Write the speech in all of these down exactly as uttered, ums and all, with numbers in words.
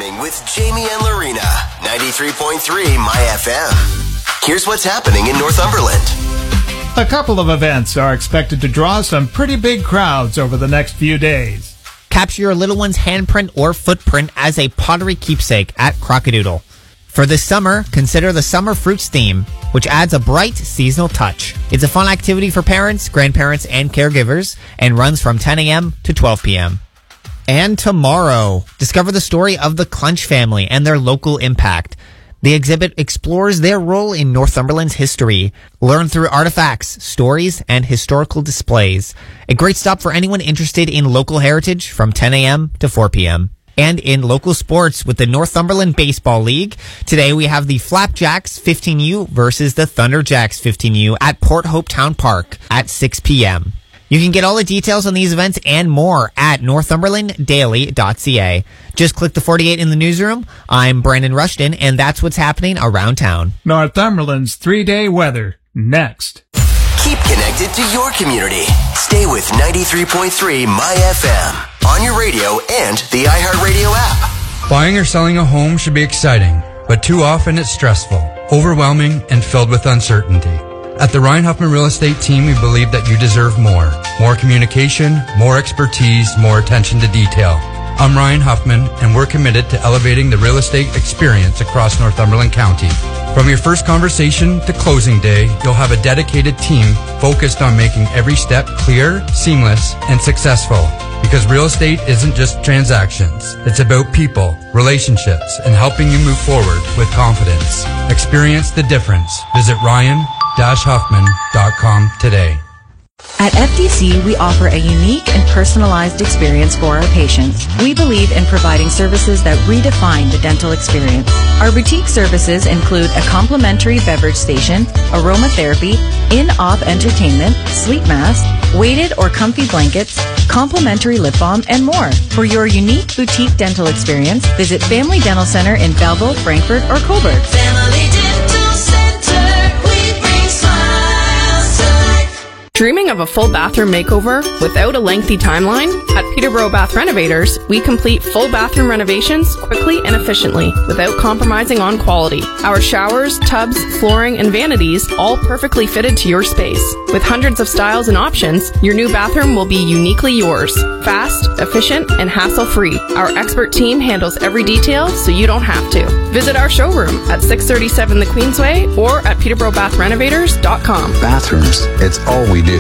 Morning with Jamie and Lorena. ninety-three point three My F M. Here's what's happening in Northumberland. A couple of events are expected to draw some pretty big crowds over the next few days. Capture your little one's handprint or footprint as a pottery keepsake at Crockadoodle. For this summer, consider the Summer Fruits theme, which adds a bright seasonal touch. It's a fun activity for parents, grandparents, and caregivers, and runs from ten a.m. to twelve p.m. And tomorrow, discover the story of the Clunch family and their local impact. The exhibit explores their role in Northumberland's history. Learn through artifacts, stories, and historical displays. A great stop for anyone interested in local heritage from ten a.m. to four p.m. And in local sports with the Northumberland Baseball League, today we have the Flapjacks fifteen U versus the Thunderjacks fifteen U at Port Hope Town Park at six p.m. You can get all the details on these events and more at northumberland daily dot c a. Just click the forty-eight in the newsroom. I'm Brandon Rushton, and that's what's happening around town. Northumberland's three-day weather, next. Keep connected to your community. Stay with ninety-three point three My F M on your radio and the iHeartRadio app. Buying or selling a home should be exciting, but too often it's stressful, overwhelming, and filled with uncertainty. At the Ryan Huffman Real Estate Team, we believe that you deserve more. More communication, more expertise, more attention to detail. I'm Ryan Huffman, and we're committed to elevating the real estate experience across Northumberland County. From your first conversation to closing day, you'll have a dedicated team focused on making every step clear, seamless, and successful. Because real estate isn't just transactions. It's about people, relationships, and helping you move forward with confidence. Experience the difference. Visit Ryan Huffman dot com today. At F D C, we offer a unique and personalized experience for our patients. We believe in providing services that redefine the dental experience. Our boutique services include a complimentary beverage station, aromatherapy, in-op entertainment, sleep mask, weighted or comfy blankets, complimentary lip balm, and more. For your unique boutique dental experience, visit Family Dental Center in Belleville, Frankfurt, or Cobourg. Family Dental Center, we bring smiles to life. Dreaming of a full bathroom makeover without a lengthy timeline? At Peterborough Bath Renovators, we complete full bathroom renovations quickly and efficiently without compromising on quality. Our showers, tubs, flooring, and vanities all perfectly fitted to your space. With hundreds of styles and options, your new bathroom will be uniquely yours. Fast, efficient, and hassle-free. Our expert team handles every detail so you don't have to. Visit our showroom at six thirty-seven The Queensway or at peterborough bath renovators dot com. Bathrooms, it's all we do.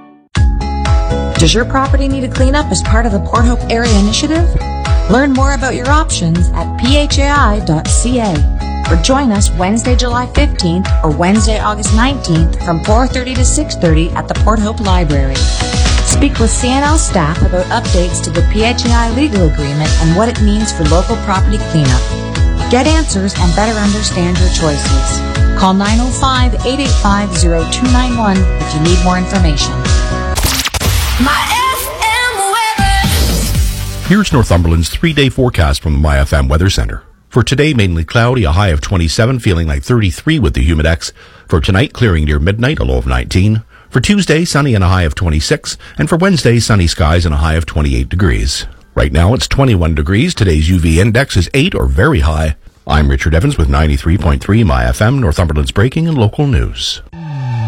Does your property need a cleanup as part of the Port Hope Area Initiative? Learn more about your options at p h a i dot c a or join us Wednesday, July fifteenth or Wednesday, August nineteenth from four thirty to six thirty at the Port Hope Library. Speak with C N L staff about updates to the P H A I legal agreement and what it means for local property cleanup. Get answers and better understand your choices. Call nine oh five, eight eight five, oh two nine one if you need more information. My F M weather. Here's Northumberland's three-day forecast from the My F M Weather Center. For today, mainly cloudy, a high of twenty-seven, feeling like thirty-three with the Humidex. For tonight, clearing near midnight, a low of nineteen. For Tuesday, sunny and a high of twenty-six. And for Wednesday, sunny skies and a high of twenty-eight degrees. Right now, it's twenty-one degrees. Today's U V index is eight or very high. I'm Richard Evans with ninety-three point three My F M, Northumberland's breaking and local news.